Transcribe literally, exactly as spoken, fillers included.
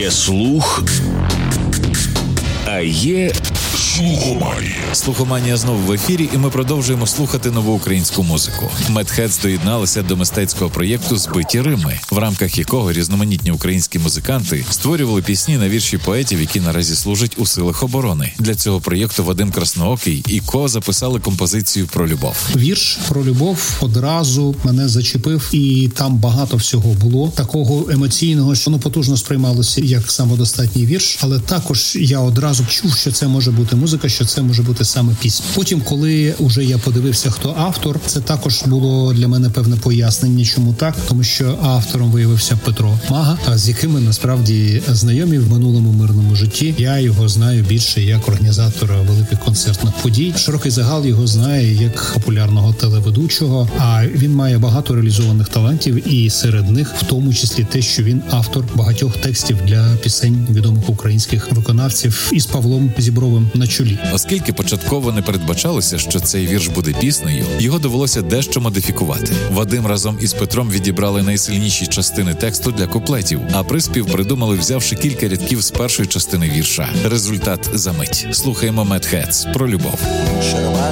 Є слух, а є слухоманія. Слухоманія знову в ефірі, і ми продовжуємо слухати нову українську музику. Медхедс доєдналися до мистецького проєкту «Збиті Рими», в рамках якого різноманітні українські музиканти створювали пісні на вірші поетів, які наразі служать у силах оборони. Для цього проєкту Вадим Красноокий і Ко записали композицію про любов. Вірш про любов одразу мене зачепив, і там багато всього було такого емоційного, що воно потужно сприймалося як самодостатній вірш, але також я одразу чув, що це може бути музика, що це може бути саме пісня. Потім, коли вже я подивився, хто автор, це також було для мене певне пояснення, чому так, тому що автором виявився Петро Мага, з яким ми насправді знайомі в минулому мирному житті. Я його знаю більше як організатора великих концертних подій. Широкий загал його знає як популярного телеведучого, а він має багато реалізованих талантів, і серед них в тому числі те, що він автор багатьох текстів для пісень відомих українських виконавців із Павлом Зібровим на чолі. Оскільки початково не передбачалося, що цей вірш буде піснею, його довелося дещо модифікувати. Вадим разом із Петром відібрали найсильніші частини тексту для куплетів, а приспів придумали, взявши кілька рядків з першої частини вірша. Результат за мить. Слухаємо Медхедс про любов. Шарова